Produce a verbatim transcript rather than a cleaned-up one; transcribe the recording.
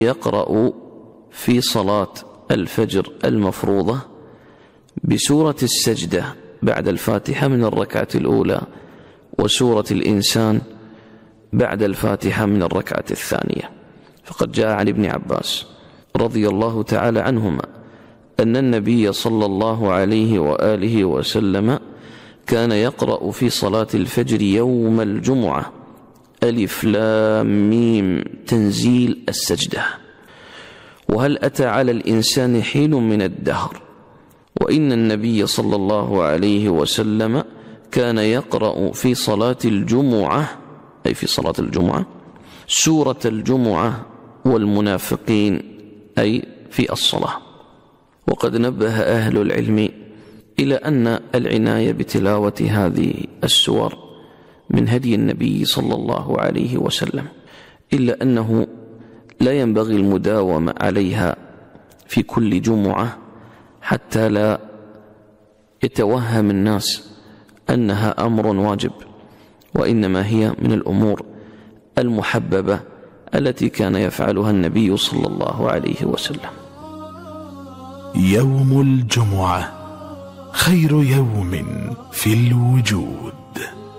يقرأ في صلاة الفجر المفروضة بسورة السجدة بعد الفاتحة من الركعة الأولى، وسورة الإنسان بعد الفاتحة من الركعة الثانية. فقد جاء عن ابن عباس رضي الله تعالى عنهما أن النبي صلى الله عليه وآله وسلم كان يقرأ في صلاة الفجر يوم الجمعة ألف لام ميم تنزيل السجدة، وهل أتى على الإنسان حين من الدهر، وإن النبي صلى الله عليه وسلم كان يقرأ في صلاة الجمعة، أي في صلاة الجمعة، سورة الجمعة والمنافقين، أي في الصلاة. وقد نبه أهل العلم إلى أن العناية بتلاوة هذه السور من هدي النبي صلى الله عليه وسلم، إلا أنه لا ينبغي المداومة عليها في كل جمعة حتى لا يتوهم الناس أنها أمر واجب، وإنما هي من الأمور المحببة التي كان يفعلها النبي صلى الله عليه وسلم. يوم الجمعة خير يوم في الوجود.